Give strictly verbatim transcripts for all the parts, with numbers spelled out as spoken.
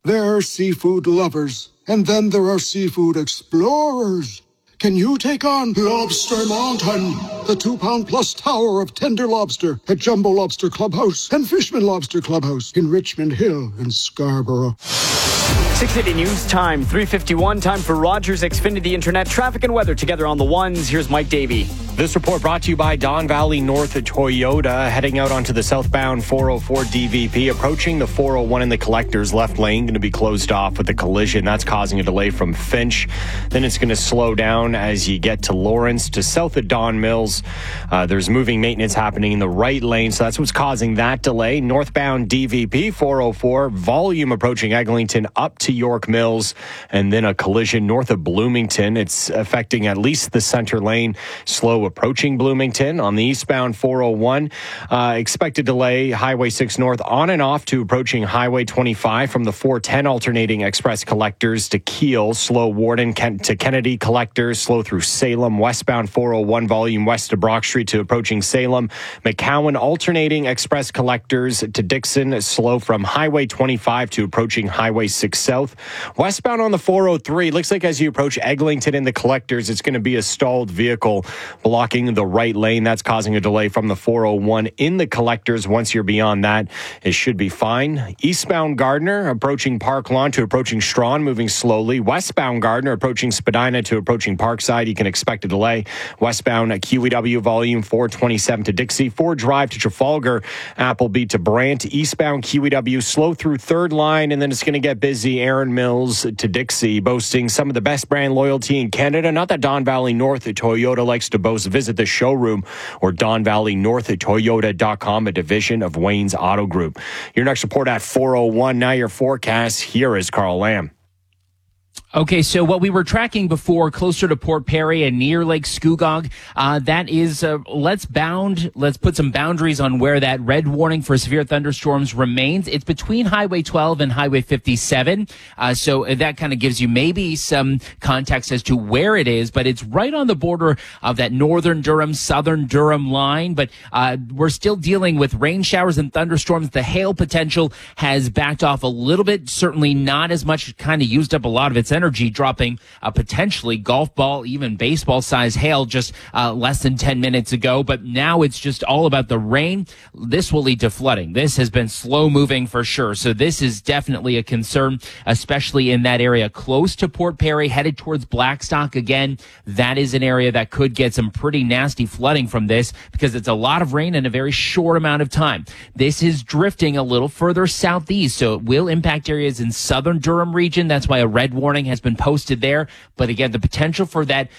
There are seafood lovers, and then there are seafood explorers. Can you take on Lobster Mountain, the two-pound-plus tower of tender lobster at Jumbo Lobster Clubhouse and Fishman Lobster Clubhouse in Richmond Hill and Scarborough? six eighty News Time, three fifty-one. Time for Rogers Xfinity Internet traffic and weather together on the ones. Here's Mike Davey. This report brought to you by Don Valley North Toyota, heading out onto the southbound four oh four D V P, approaching the four oh one in the collector's left lane, going to be closed off with a collision. That's causing a delay from Finch. Then it's going to slow down as you get to Lawrence to south of Don Mills. Uh, there's moving maintenance happening in the right lane, so that's what's causing that delay. Northbound D V P four oh four, volume approaching Eglinton up to York Mills, and then a collision north of Bloomington. It's affecting at least the center lane. Slow approaching Bloomington. On the eastbound four oh one, uh, expected delay Highway six north on and off to approaching Highway twenty-five from the four ten alternating express collectors to Kiel. Slow Warden Ken- to Kennedy collectors. Slow through Salem. Westbound four oh one volume west of Brock Street to approaching Salem. McCowan alternating express collectors to Dixon. Slow from Highway twenty-five to approaching Highway six south. Westbound on the four oh three, looks like as you approach Eglinton in the collectors, it's going to be a stalled vehicle blocking the right lane. That's causing a delay from the four oh one in the collectors. Once you're beyond that, it should be fine. Eastbound Gardner approaching Park Lawn to approaching Strawn, moving slowly. Westbound Gardner approaching Spadina to approaching Parkside. You can expect a delay. Westbound at Q E W volume four twenty-seven to Dixie. Ford Drive to Trafalgar. Appleby to Brant. Eastbound Q E W slow through third line, and then it's going to get busy. Aaron Mills to Dixie, boasting some of the best brand loyalty in Canada. Not that Don Valley North Toyota likes to boast. Visit the showroom or Don Valley North Toyota dot com, a division of Wayne's Auto Group. Your next report at four oh one. Now your forecast. Here is Carl Lamb. Okay, so what we were tracking before, closer to Port Perry and near Lake Scugog, uh, that is, uh, let's bound, let's put some boundaries on where that red warning for severe thunderstorms remains. It's between Highway twelve and Highway fifty-seven, uh, so that kind of gives you maybe some context as to where it is, but it's right on the border of that northern Durham, southern Durham line, but uh, we're still dealing with rain showers and thunderstorms. The hail potential has backed off a little bit, certainly not as much, kind of used up a lot of its energy, dropping uh, potentially golf ball, even baseball size hail just uh, less than ten minutes ago. But now it's just all about the rain. This will lead to flooding. This has been slow moving for sure. So this is definitely a concern, especially in that area close to Port Perry, headed towards Blackstock. Again, that is an area that could get some pretty nasty flooding from this because it's a lot of rain in a very short amount of time. This is drifting a little further southeast, so it will impact areas in southern Durham region. That's why a red warning has been posted there. But again, the potential for that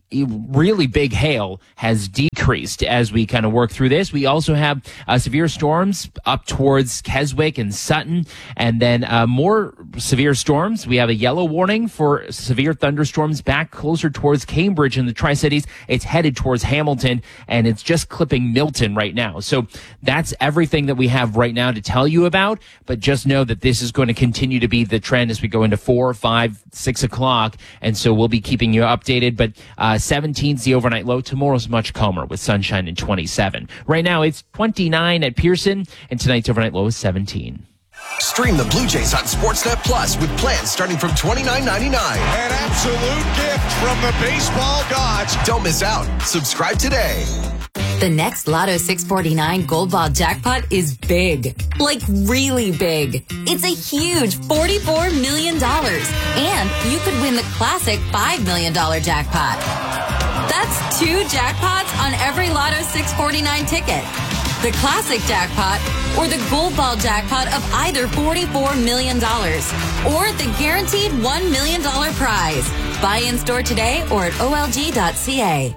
really big hail has decreased as we kind of work through this. We also have uh, severe storms up towards Keswick and Sutton, and then uh, more severe storms. We have a yellow warning for severe thunderstorms back closer towards Cambridge in the Tri-Cities. It's headed towards Hamilton, and it's just clipping Milton right now. So that's everything that we have right now to tell you about, but just know that this is going to continue to be the trend as we go into four, five, six o'clock, and so we'll be keeping you updated. But uh, seventeen is the overnight low. Tomorrow's much calmer with sunshine and twenty-seven. Right now it's twenty-nine at Pearson, and tonight's overnight low is seventeen. Stream the Blue Jays on Sportsnet Plus with plans starting from twenty-nine ninety-nine. An absolute gift from the baseball gods. Don't miss out. Subscribe today. The next Lotto six forty-nine Gold Ball jackpot is big. Like really big. It's a huge forty-four million dollars. And you could win the classic five million dollars jackpot. That's two jackpots on every Lotto six forty-nine ticket. The classic jackpot or the Gold Ball jackpot of either forty-four million dollars or the guaranteed one million dollars prize. Buy in store today or at O L G dot C A.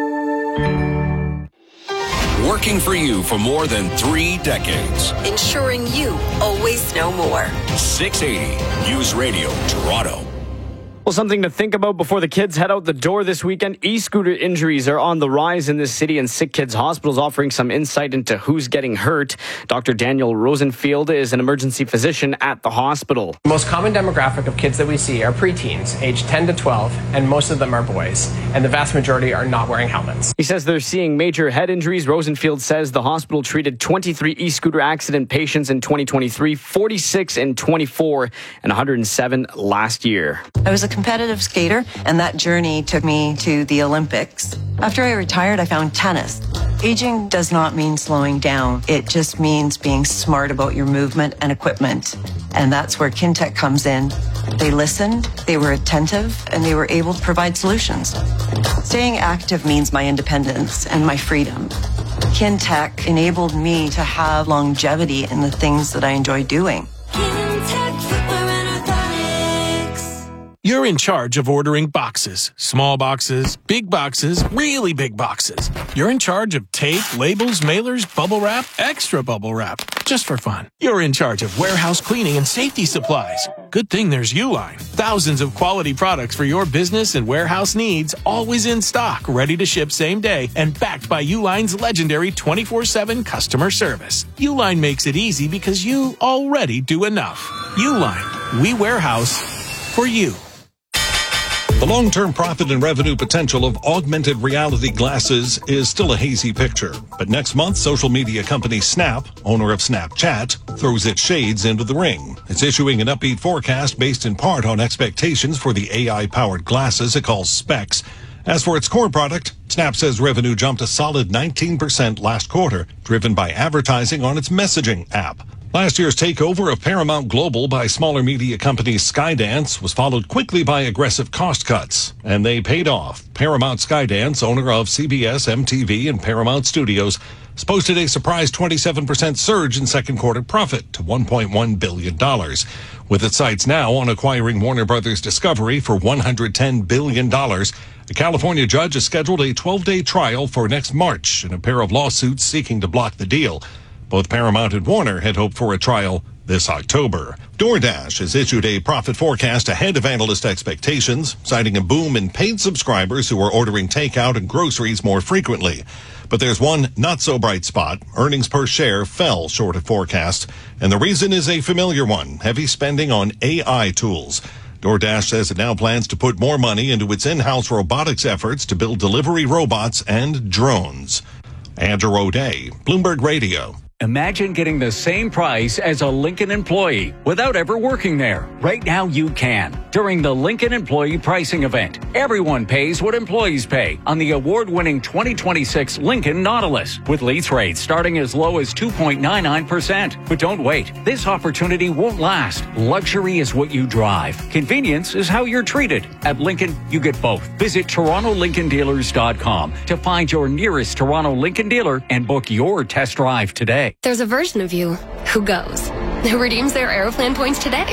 Working for you for more than three decades. Ensuring you always know more. six eighty News Radio Toronto. Well, something to think about before the kids head out the door this weekend. E-scooter injuries are on the rise in this city, and Sick Kids Hospital is offering some insight into who's getting hurt. Doctor Daniel Rosenfield is an emergency physician at the hospital. The most common demographic of kids that we see are preteens, aged ten to twelve, and most of them are boys, and the vast majority are not wearing helmets. He says they're seeing major head injuries. Rosenfield says the hospital treated twenty-three e-scooter accident patients in twenty twenty-three, forty-six in twenty-four, and one hundred seven last year. I was a competitive skater, and that journey took me to the Olympics. After I retired, I found tennis. Aging does not mean slowing down. It just means being smart about your movement and equipment. And that's where Kintec comes in. They listened, they were attentive, and they were able to provide solutions. Staying active means my independence and my freedom. Kintec enabled me to have longevity in the things that I enjoy doing. You're in charge of ordering boxes, small boxes, big boxes, really big boxes. You're in charge of tape, labels, mailers, bubble wrap, extra bubble wrap, just for fun. You're in charge of warehouse cleaning and safety supplies. Good thing there's Uline. Thousands of quality products for your business and warehouse needs, always in stock, ready to ship same day, and backed by Uline's legendary twenty-four seven customer service. Uline makes it easy because you already do enough. Uline, we warehouse for you. The long-term profit and revenue potential of augmented reality glasses is still a hazy picture. But next month, social media company Snap, owner of Snapchat, throws its shades into the ring. It's issuing an upbeat forecast based in part on expectations for the A I-powered glasses it calls Specs. As for its core product, Snap says revenue jumped a solid nineteen percent last quarter, driven by advertising on its messaging app. Last year's takeover of Paramount Global by smaller media company Skydance was followed quickly by aggressive cost cuts, and they paid off. Paramount Skydance, owner of C B S, M T V, and Paramount Studios, posted a surprise twenty-seven percent surge in second quarter profit to one point one billion dollars. With its sights now on acquiring Warner Brothers Discovery for one hundred ten billion dollars, a California judge has scheduled a twelve-day trial for next March in a pair of lawsuits seeking to block the deal. Both Paramount and Warner had hoped for a trial this October. DoorDash has issued a profit forecast ahead of analyst expectations, citing a boom in paid subscribers who are ordering takeout and groceries more frequently. But there's one not-so-bright spot. Earnings per share fell short of forecast, and the reason is a familiar one, heavy spending on A I tools. DoorDash says it now plans to put more money into its in-house robotics efforts to build delivery robots and drones. Andrew O'Day, Bloomberg Radio. Imagine getting the same price as a Lincoln employee without ever working there. Right now you can. During the Lincoln Employee Pricing Event, everyone pays what employees pay on the award-winning twenty twenty-six Lincoln Nautilus, with lease rates starting as low as two point nine nine percent. But don't wait. This opportunity won't last. Luxury is what you drive. Convenience is how you're treated. At Lincoln, you get both. Visit Toronto Lincoln Dealers dot com to find your nearest Toronto Lincoln dealer and book your test drive today. There's a version of you who goes, who redeems their Aeroplan points today.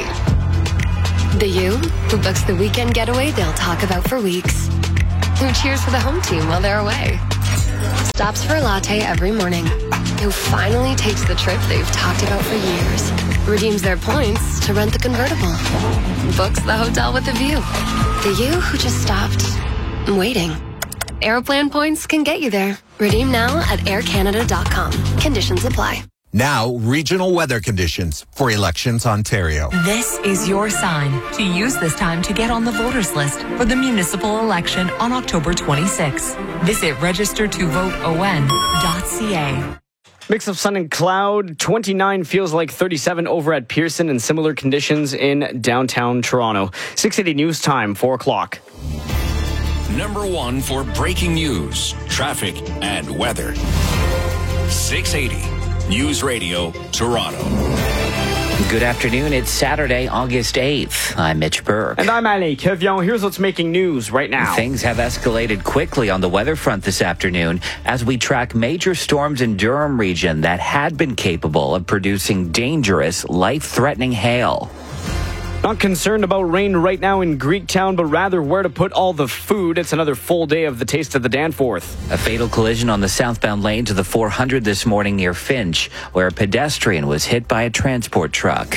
The you who books the weekend getaway they'll talk about for weeks. Who cheers for the home team while they're away. Stops for a latte every morning. Who finally takes the trip they've talked about for years. Redeems their points to rent the convertible. Books the hotel with a view. The you who just stopped waiting. Aeroplan points can get you there. Redeem now at air canada dot com. Conditions apply. Now, regional weather conditions for Elections Ontario. This is your sign to use this time to get on the voters list for the municipal election on October twenty-sixth. Visit register to vote o n dot c a. Mix of sun and cloud. twenty-nine feels like thirty-seven over at Pearson, and similar conditions in downtown Toronto. six eighty News Time, four o'clock. Number one for breaking news, traffic, and weather. six eighty News Radio, Toronto. Good afternoon. It's Saturday, August eighth. I'm Mitch Burke. And I'm Ali Kevion. Here's what's making news right now. Things have escalated quickly on the weather front this afternoon as we track major storms in Durham region that had been capable of producing dangerous, life-threatening hail. Not concerned about rain right now in Greektown, but rather where to put all the food. It's another full day of the Taste of the Danforth. A fatal collision on the southbound lane to the four hundred this morning near Finch, where a pedestrian was hit by a transport truck.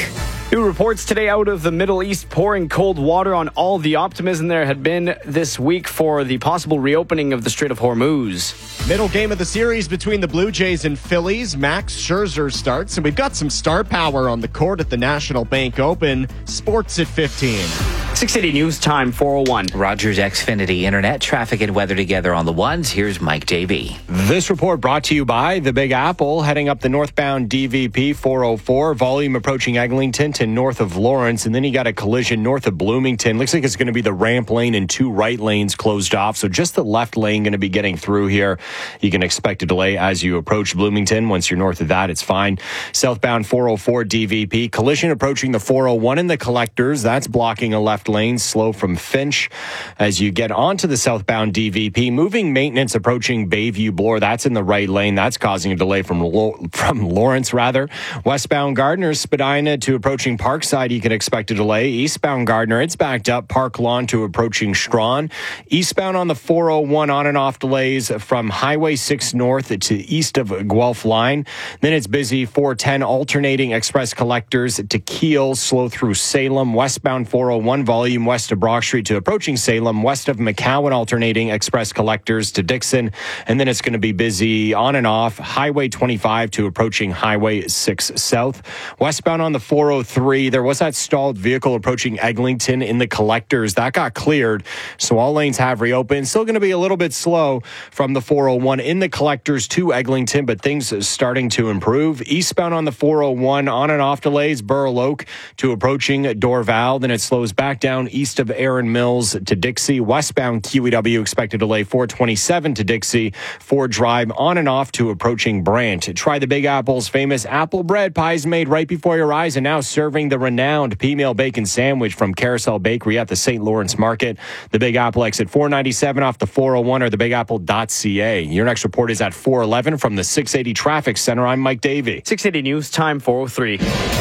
New reports today out of the Middle East pouring cold water on all the optimism there had been this week for the possible reopening of the Strait of Hormuz. Middle game of the series between the Blue Jays and Phillies. Max Scherzer starts, and we've got some star power on the court at the National Bank Open. Sports at fifteen. six eighty News Time, four oh one. Rogers Xfinity Internet, traffic and weather together on the ones. Here's Mike Davey. This report brought to you by the Big Apple, heading up the northbound D V P four oh four. Volume approaching Eglinton to north of Lawrence, and then you got a collision north of Bloomington. Looks like it's going to be the ramp lane and two right lanes closed off, so just the left lane going to be getting through here. You can expect a delay as you approach Bloomington. Once you're north of that, it's fine. Southbound four oh four D V P, collision approaching the four oh one in the collectors. That's blocking a left lane, slow from Finch. As you get onto the southbound D V P, moving maintenance approaching Bayview Bloor. That's in the right lane. That's causing a delay from from Lawrence, rather. Westbound Gardner, Spadina to approaching Parkside, you can expect a delay. Eastbound Gardner, it's backed up. Park Lawn to approaching Strawn. Eastbound on the four oh one, on and off delays from Highway six North to east of Guelph Line. Then it's busy four ten alternating express collectors to Kiel, slow through Salem. Westbound four oh one volume west of Brock Street to approaching Salem. West of McCowan alternating express collectors to Dixon. And then it's going to be busy on and off Highway twenty-five to approaching Highway six South. Westbound on the four oh three, there was that stalled vehicle approaching Eglinton in the collectors. That got cleared, so all lanes have reopened. Still going to be a little bit slow from the four oh one in the collectors to Eglinton, but things are starting to improve. Eastbound on the four oh one, on and off delays, Burl Oak to approaching Dorval. Then it slows back down east of Erin Mills to Dixie. Westbound Q E W expected delay four twenty-seven to Dixie. Ford Drive on and off to approaching Brant. Try the Big Apple's famous apple bread pies made right before your eyes, and now serving the renowned P-Meal Bacon Sandwich from Carousel Bakery at the Saint Lawrence Market. The Big Apple exit four ninety-seven off the four oh one or the big apple dot c a. Your next report is at four eleven from the six eighty Traffic Center. I'm Mike Davey. six eighty News Time, four oh three.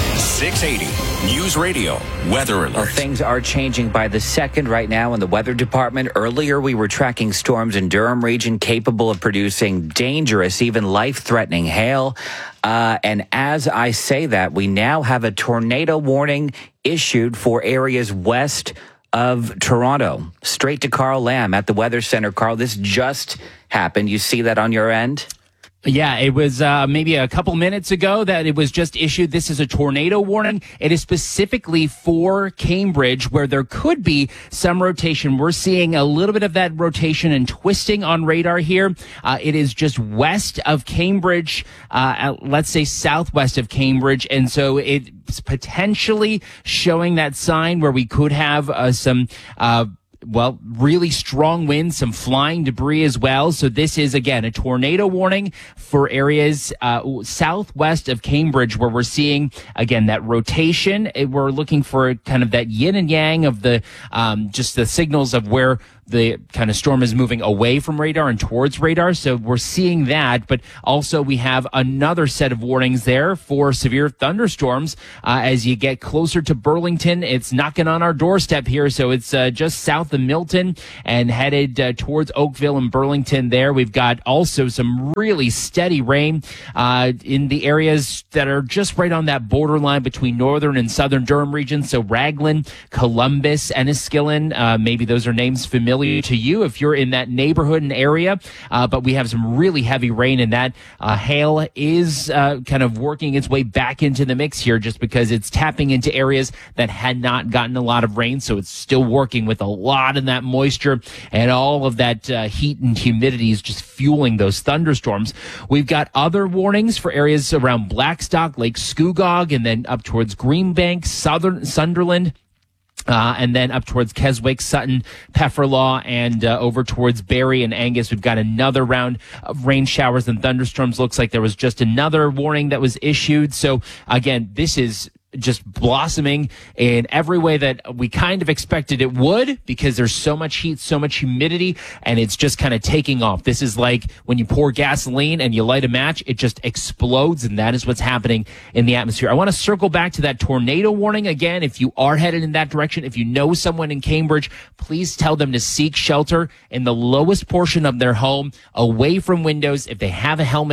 six eighty News Radio Weather Alert. Well, things are changing by the second right now in the weather department. Earlier, we were tracking storms in Durham region capable of producing dangerous, even life-threatening hail. Uh, and as I say that, we now have a tornado warning issued for areas west of Toronto. Straight to Carl Lamb at the Weather Center. Carl, this just happened. You see that on your end? Yeah, it was uh, maybe a couple minutes ago that it was just issued. This is a tornado warning. It is specifically for Cambridge, where there could be some rotation. We're seeing a little bit of that rotation and twisting on radar here. Uh, it is just west of Cambridge, uh, at, let's say southwest of Cambridge. And so it's potentially showing that sign where we could have uh, some uh well, really strong winds, some flying debris as well. So this is, again, a tornado warning for areas uh, southwest of Cambridge, where we're seeing, again, that rotation. We're looking for kind of that yin and yang of the um, just the signals of where the kind of storm is moving away from radar and towards radar. So we're seeing that, but also we have another set of warnings there for severe thunderstorms uh, as you get closer to Burlington. It's knocking on our doorstep here. So it's uh, just south of Milton and headed uh, towards Oakville and Burlington there. We've got also some really steady rain uh, in the areas that are just right on that borderline between northern and southern Durham regions. So Raglan, Columbus, Enniskillen, uh, maybe those are names familiar to you if you're in that neighborhood and area, uh, but we have some really heavy rain, and that uh, hail is uh, kind of working its way back into the mix here just because it's tapping into areas that had not gotten a lot of rain, so it's still working with a lot of that moisture, and all of that uh, heat and humidity is just fueling those thunderstorms. We've got other warnings for areas around Blackstock, Lake Scugog, and then up towards Greenbank, Southern Sunderland, Uh, and then up towards Keswick, Sutton, Pefferlaw, and uh, over towards Barrie and Angus. We've got another round of rain showers and thunderstorms. Looks like there was just another warning that was issued. So, again, this is just blossoming in every way that we kind of expected it would, because there's so much heat, so much humidity, and it's just kind of taking off. This is like when you pour gasoline and you light a match, it just explodes, and that is what's happening in the atmosphere. I want to circle back to that tornado warning again. If you are headed in that direction, if you know someone in Cambridge, please tell them to seek shelter in the lowest portion of their home, away from windows. If they have a helmet,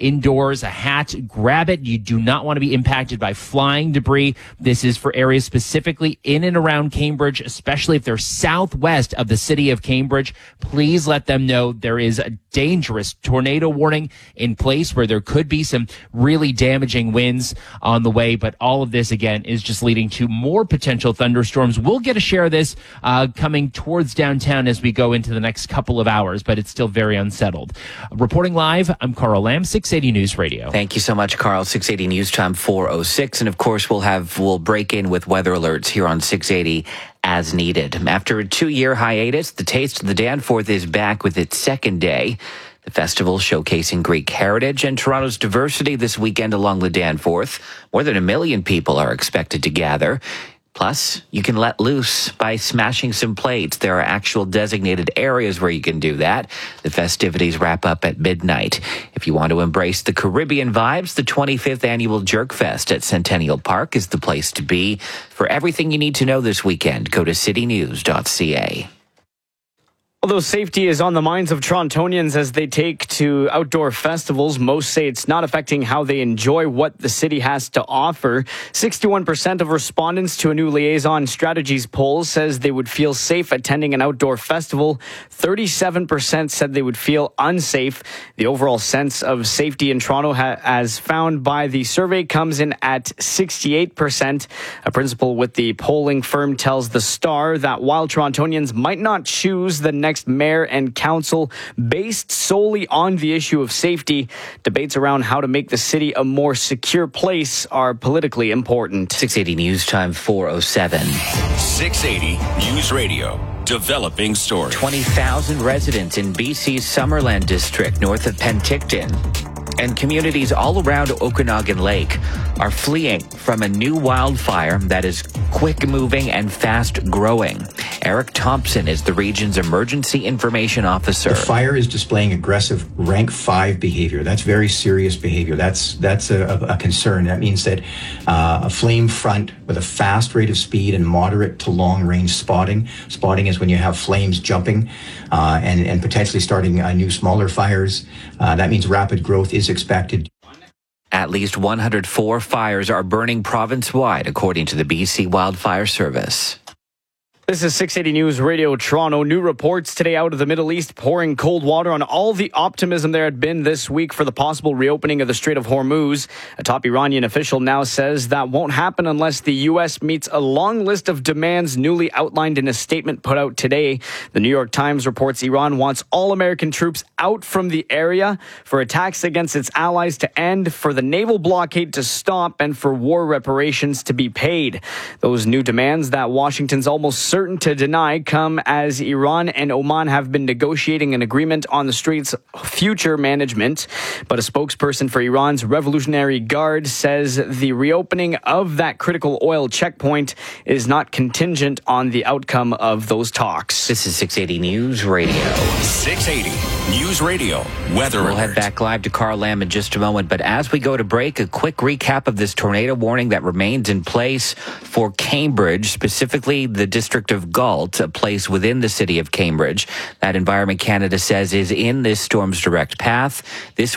indoors, a hat, grab it. You do not want to be impacted by flying debris. This is for areas specifically in and around Cambridge, especially if they're southwest of the city of Cambridge. Please let them know there is a dangerous tornado warning in place where there could be some really damaging winds on the way. But all of this, again, is just leading to more potential thunderstorms. We'll get a share of this uh, coming towards downtown as we go into the next couple of hours, but it's still very unsettled. Reporting live, I'm Carl Lamb, six eighty News Radio. Thank you so much, Carl. six eighty News Time, four oh six. And of course, we'll have, we'll break in with weather alerts here on six eighty as needed. After a two-year hiatus, the Taste of the Danforth is back with its second day. The festival showcasing Greek heritage and Toronto's diversity this weekend along the Danforth. More than a million people are expected to gather. Plus, you can let loose by smashing some plates. There are actual designated areas where you can do that. The festivities wrap up at midnight. If you want to embrace the Caribbean vibes, the twenty-fifth annual Jerk Fest at Centennial Park is the place to be. For everything you need to know this weekend, go to city news dot c a. Although safety is on the minds of Torontonians as they take to outdoor festivals, most say it's not affecting how they enjoy what the city has to offer. sixty-one percent of respondents to a new Liaison Strategies poll says they would feel safe attending an outdoor festival. thirty-seven percent said they would feel unsafe. The overall sense of safety in Toronto, ha- as found by the survey, comes in at sixty-eight percent. A principal with the polling firm tells The Star that while Torontonians might not choose the next mayor and council based solely on the issue of safety, debates around how to make the city a more secure place are politically important. six eighty News Time, four oh seven. six eighty News Radio. Developing stories. twenty thousand residents in B C's Summerland district north of Penticton and communities all around Okanagan Lake are fleeing from a new wildfire that is quick moving and fast growing. Eric Thompson is the region's emergency information officer. The fire is displaying aggressive rank five behavior. That's very serious behavior. That's that's a, a concern. That means that uh, a flame front with a fast rate of speed and moderate to long range spotting. Spotting is when you have flames jumping uh, and, and potentially starting uh, new smaller fires. Uh, that means rapid growth is expected. At least one hundred four fires are burning province-wide, according to the B C Wildfire Service. This is six eighty News Radio Toronto. New reports today out of the Middle East pouring cold water on all the optimism there had been this week for the possible reopening of the Strait of Hormuz. A top Iranian official now says that won't happen unless the U S meets a long list of demands newly outlined in a statement put out today. The New York Times reports Iran wants all American troops out from the area, for attacks against its allies to end, for the naval blockade to stop, and for war reparations to be paid. Those new demands that Washington's almost certain to deny come as Iran and Oman have been negotiating an agreement on the strait's future management. But a spokesperson for Iran's Revolutionary Guard says the reopening of that critical oil checkpoint is not contingent on the outcome of those talks. This is six eighty News Radio. six eighty News Radio. Weather We'll alert. head back live to Carl Lamb in just a moment. But as we go to break, a quick recap of this tornado warning that remains in place for Cambridge, specifically the district of Galt, a place within the city of Cambridge that Environment Canada says is in this storm's direct path. This